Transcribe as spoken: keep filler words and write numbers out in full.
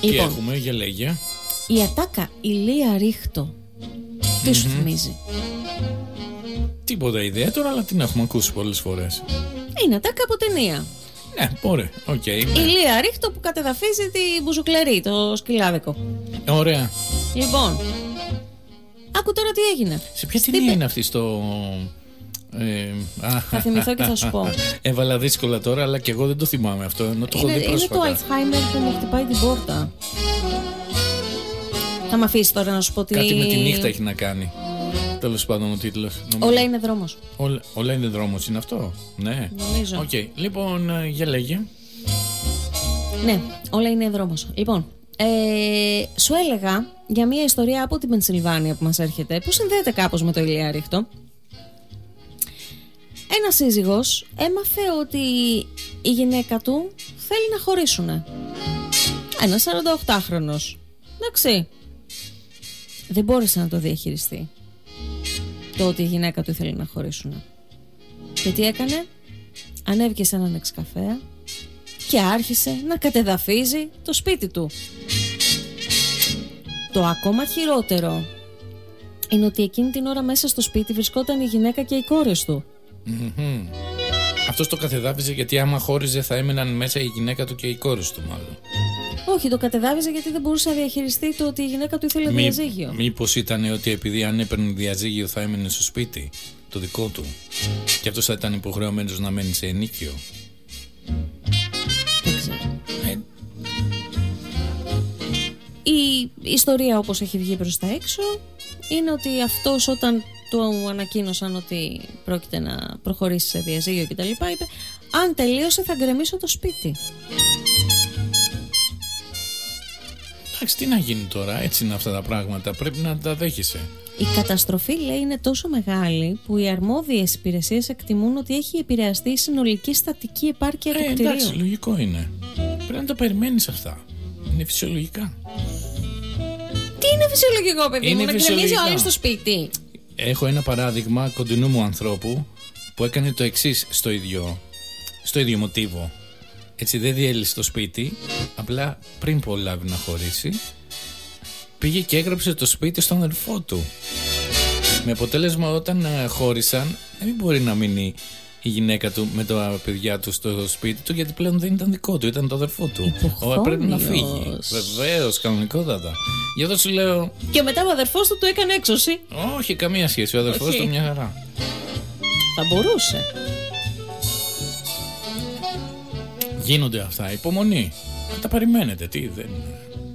Τι λοιπόν, έχουμε, για λέγε. Η ατάκα Ηλία Ρίχτο. Τι mm-hmm. σου θυμίζει? Τίποτα ιδιαίτερο, αλλά την έχουμε ακούσει πολλές φορές. Είναι ατάκα από ταινία. Ναι, ωραία, οκ. Okay, η Ηλία Ρίχτο που κατεδαφίζει την μπουζουκλερή, το σκυλάδικο. Ωραία. Λοιπόν, άκου τώρα τι έγινε. Σε ποια ταινία Στην... είναι αυτή στο... Ε, θα θυμηθώ και θα σου πω. Έβαλα δύσκολα τώρα, αλλά και εγώ δεν το θυμάμαι αυτό. Ενώ το είναι, έχω δει πρόσφατα. Είναι το Alzheimer που μου χτυπάει την πόρτα. Θα με αφήσει τώρα να σου πω τι. Κάτι με τη νύχτα έχει να κάνει. Τέλος πάντων ο τίτλος. Όλα είναι δρόμος. Όλα, όλα είναι δρόμος, είναι αυτό? Ναι. Νομίζω. Οκ. Okay. Λοιπόν, για λέγε. Ναι, όλα είναι δρόμος. Λοιπόν, ε, σου έλεγα για μια ιστορία από την Πενσιλβάνια που μας έρχεται, που συνδέεται κάπως με το Ηλία Ρίχτο. Ένας σύζυγος έμαθε ότι η γυναίκα του θέλει να χωρίσουν. Ένας σαρανταοκτάχρονος. Εντάξει. Δεν μπόρεσε να το διαχειριστεί το ότι η γυναίκα του ήθελε να χωρίσουν. Και τι έκανε? Ανέβηκε σε έναν εξκαφέα και άρχισε να κατεδαφίζει το σπίτι του. Το ακόμα χειρότερο είναι ότι εκείνη την ώρα μέσα στο σπίτι βρισκόταν η γυναίκα και οι κόρες του. Mm-hmm. Αυτός το κατεδάφιζε γιατί άμα χώριζε θα έμεναν μέσα η γυναίκα του και οι κόρες του μάλλον. Όχι, το κατεδάφιζε γιατί δεν μπορούσε να διαχειριστεί το ότι η γυναίκα του ήθελε Μη, διαζύγιο. Μήπως ήταν ότι επειδή αν έπαιρνε διαζύγιο θα έμενε στο σπίτι το δικό του και αυτός θα ήταν υποχρεωμένος να μένει σε ενίκιο. Δεν ξέρω. ε... Η ιστορία όπως έχει βγει προς τα έξω είναι ότι αυτός όταν του ανακοίνωσαν ότι πρόκειται να προχωρήσει σε διαζύγιο κτλ, είπε αν τελείωσε θα γκρεμίσω το σπίτι. Εντάξει, τι να γίνει τώρα, έτσι είναι αυτά τα πράγματα, πρέπει να τα δέχεσαι. Η καταστροφή, λέει, είναι τόσο μεγάλη που οι αρμόδιες υπηρεσίες εκτιμούν ότι έχει επηρεαστεί η συνολική στατική επάρκεια ε, του κτηρίου. Εντάξει, λογικό είναι. Πρέπει να τα περιμένεις αυτά. Είναι φυσιολογικά. Τι είναι φυσιολογικό, παιδί είναι μου, να γκρεμίζει όλοι στο σπίτι? Έχω ένα παράδειγμα κοντινού μου ανθρώπου που έκανε το εξής στο ίδιο, στο ίδιο μοτίβο. Έτσι, δεν διέλυσε το σπίτι, απλά πριν προλάβει να χωρίσει, πήγε και έγραψε το σπίτι στον αδερφό του. Με αποτέλεσμα όταν χώρισαν, δεν μπορεί να μείνει η γυναίκα του με τα παιδιά του στο σπίτι του, γιατί πλέον δεν ήταν δικό του, ήταν το αδερφό του. Ο, πρέπει να φύγει. Βεβαίως, κανονικότατα. Γι' αυτό σου λέω. Και μετά ο αδερφός του του έκανε έξωση. Όχι, καμία σχέση. Ο αδερφός του μια χαρά. Θα μπορούσε. Γίνονται αυτά. Υπομονή. Να τα περιμένετε. Τι δεν.